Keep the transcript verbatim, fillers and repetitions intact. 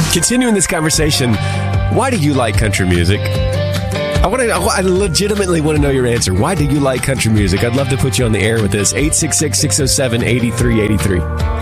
continuing this conversation, why do you like country music? I want to. I legitimately want to know your answer. Why do you like country music? I'd love to put you on the air with this. eight six six, six oh seven, eight three eight three.